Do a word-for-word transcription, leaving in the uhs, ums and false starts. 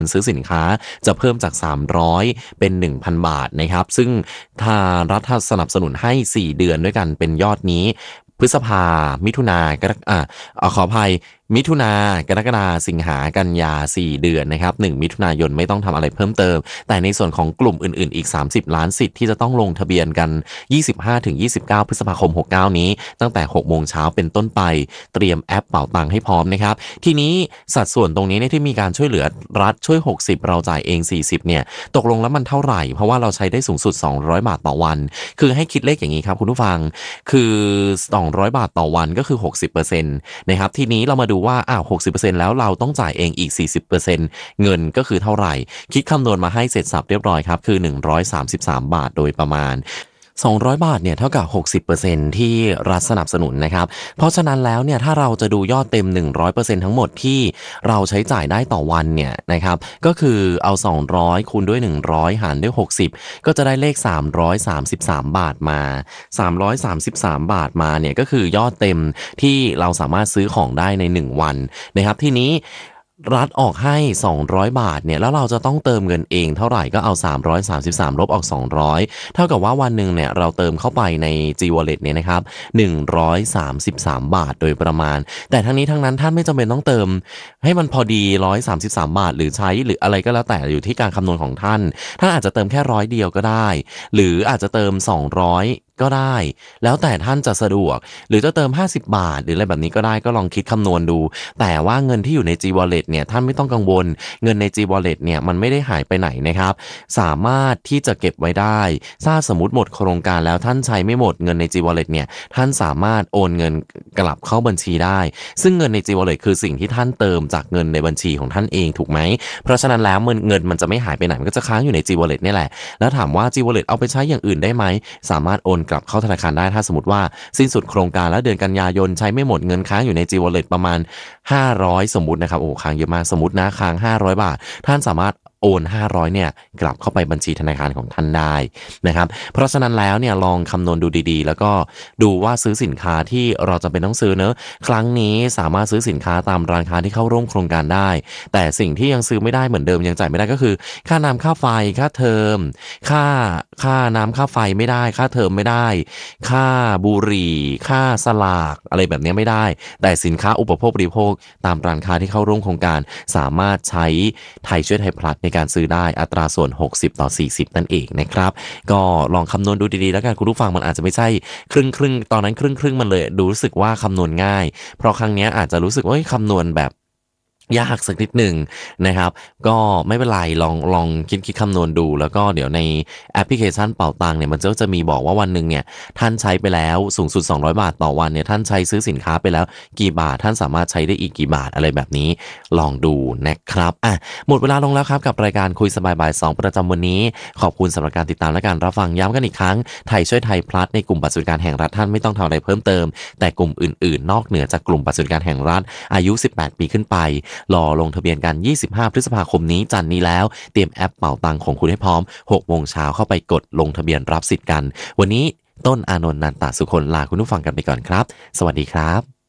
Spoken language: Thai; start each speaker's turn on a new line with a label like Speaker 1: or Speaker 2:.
Speaker 1: ซื้อสินค้าจะเพิ่มจากสามร้อยเป็น หนึ่งพัน บาทนะครับซึ่งทางรัฐสนับสนุนให้สี่เดือนด้วยกันเป็นยอดนี้พฤษภามิถุนากรกอ่าขออภัยมิถุนากรกฎาสิงหากันยาสี่เดือนนะครับหนึ่งมิถุนายนไม่ต้องทำอะไรเพิ่มเติมแต่ในส่วนของกลุ่มอื่นๆอีกสามสิบล้านสิทธิ์ที่จะต้องลงทะเบียนกัน ยี่สิบห้าถึงยี่สิบเก้า พฤษภาคมหกเก้านี้ตั้งแต่หกโมงเช้าเป็นต้นไปเตรียมแอปเป๋าตังค์ให้พร้อมนะครับทีนี้สัดส่วนตรงนี้เนี่ยที่มีการช่วยเหลือรัฐช่วยหกสิบเราจ่ายเองสี่สิบเนี่ยตกลงแล้วมันเท่าไหร่เพราะว่าเราใช้ได้สูงสุดสองร้อยบาทต่อวันคือให้คิดเลขอย่างนี้ครับคุณผู้ฟังคือสองร้อยบาทต่อวันก็คือ หกสิบเปอร์เซ็นต์ นะครับทีนี้เรามาดูว่าอ้าว หกสิบเปอร์เซ็นต์ แล้วเราต้องจ่ายเองอีก สี่สิบเปอร์เซ็นต์ เงินก็คือเท่าไหร่คิดคำนวณมาให้เสร็จสับเรียบร้อยครับคือหนึ่งร้อยสามสิบสามบาทโดยประมาณสองร้อยบาทเนี่ยเท่ากับ หกสิบเปอร์เซ็นต์ ที่รัฐสนับสนุนนะครับเพราะฉะนั้นแล้วเนี่ยถ้าเราจะดูยอดเต็ม หนึ่งร้อยเปอร์เซ็นต์ ทั้งหมดที่เราใช้จ่ายได้ต่อวันเนี่ยนะครับก็คือเอาสองร้อยคูณด้วยหนึ่งร้อยหารด้วยหกสิบก็จะได้เลขสามร้อยสามสิบสามบาทมาสามร้อยสามสิบสามบาทมาเนี่ยก็คือยอดเต็มที่เราสามารถซื้อของได้ในหนึ่งวันนะครับทีนี้รัฐออกให้สองร้อยบาทเนี่ยแล้วเราจะต้องเติมเงินเองเท่าไหร่ก็เอาสามร้อยสามสิบสามลบออกสองร้อยเท่ากับว่าวันหนึ่งเนี่ยเราเติมเข้าไปใน G-Wallet เนี่ยนะครับหนึ่งร้อยสามสิบสามบาทโดยประมาณแต่ทั้งนี้ทั้งนั้นท่านไม่จำเป็นต้องเติมให้มันพอดีหนึ่งร้อยสามสิบสามบาทหรือใช้หรืออะไรก็แล้วแต่อยู่ที่การคำนวณของท่านท่านอาจจะเติมแค่ร้อยเดียวก็ได้หรืออาจจะเติมสองร้อยก็ได้แล้วแต่ท่านจะสะดวกหรือจะเติมห้าสิบบาทหรืออะไรแบบนี้ก็ได้ก็ลองคิดคำนวณดูแต่ว่าเงินที่อยู่ใน G-Wallet เนี่ยท่านไม่ต้องกังวลเงินใน G-Wallet เนี่ยมันไม่ได้หายไปไหนนะครับสามารถที่จะเก็บไว้ได้ถ้าสมมติหมดโครงการแล้วท่านใช้ไม่หมดเงินใน G-Wallet เนี่ยท่านสามารถโอนเงินกลับเข้าบัญชีได้ซึ่งเงินใน G-Wallet คือสิ่งที่ท่านเติมจากเงินในบัญชีของท่านเองถูกไหมเพราะฉะนั้นแล้วเงินมันจะไม่หายไปไหนมันก็จะค้างอยู่ใน G-Wallet นี่แหละแล้วถามว่า G-Wallet เอาไปใช้อย่างอื่นได้ไหมสามารถโอนกลับเข้าธนาคารได้ถ้าสมมติว่าสิ้นสุดโครงการแล้วเดือนกันยายนใช้ไม่หมดเงินค้างอยู่ใน G-Wallet ประมาณห้าร้อยสมมุตินะครับโอ้ค้างเยอะมากสมมุตินะค้างห้าร้อยบาทท่านสามารถโอนห้าร้อยเนี่ยกลับเข้าไปบัญชีธนาคารของท่านได้นะครับเพราะฉะนั้นแล้วเนี่ยลองคำนวณดูดีๆแล้วก็ดูว่าซื้อสินค้าที่เราจำเป็นต้องซื้อเนอะครั้งนี้สามารถซื้อสินค้าตามร้านค้าที่เข้าร่วมโครงการได้แต่สิ่งที่ยังซื้อไม่ได้เหมือนเดิมยังจ่ายไม่ได้ก็คือค่าน้ำค่าไฟค่าเทอมค่าค่าน้ำค่าไฟไม่ได้ค่าเทอมไม่ได้ค่าบุหรี่ค่าสลากอะไรแบบนี้ไม่ได้แต่สินค้าอุปโภคบริโภคตามร้านค้าที่เข้าร่วมโครงการสามารถใช้ไทยช่วยไทยพลัสในการซื้อได้อัตราส่วนหกสิบต่อสี่สิบนั่นเองนะครับก็ลองคำนวณดูดีๆแล้วกันคุณผู้ฟังมันอาจจะไม่ใช่ครึ่งครึ่งตอนนั้นครึ่งครึ่งมันเลยดูรู้สึกว่าคำนวณง่ายเพราะครั้งนี้อาจจะรู้สึกว่าคำนวณแบบยากสักนิดหนึ่งนะครับก็ไม่เป็นไรลองลองคิดคิดคำนวณดูแล้วก็เดี๋ยวในแอปพลิเคชันเป๋าตังเนี่ยมันจะจะมีบอกว่าวันหนึ่งเนี่ยท่านใช้ไปแล้วสูงสุดสองร้อยบาทต่อวันเนี่ยท่านใช้ซื้อสินค้าไปแล้วกี่บาทท่านสามารถใช้ได้อีกกี่บาทอะไรแบบนี้ลองดูนะครับอ่ะหมดเวลาลงแล้วครับกับรายการคุยสบายบ่ายสองประจำวันนี้ขอบคุณสำหรับการติดตามและการรับฟังย้ำกันอีกครั้งไทยช่วยไทยพลัสในกลุ่มบัตรสวัสดิการแห่งรัฐท่านไม่ต้องทำอะไรเพิ่มเติมแต่กลุ่มอื่นๆนอกเหนือจากกลุ่มบัตรสวัสดิการแห่งรัฐอายุสิบแปดปีขึ้นไปรอลงทะเบียนกันยี่สิบห้าพฤษภาคมนี้จันทร์นี้แล้วเตรียมแอปเป๋าตังของคุณให้พร้อมหกโมงเช้าเข้าไปกดลงทะเบียนรับสิทธิ์กันวันนี้ต้นอานนท์นันตสุคนลาคุณผู้ฟังกันไปก่อนครับสวัสดีครับ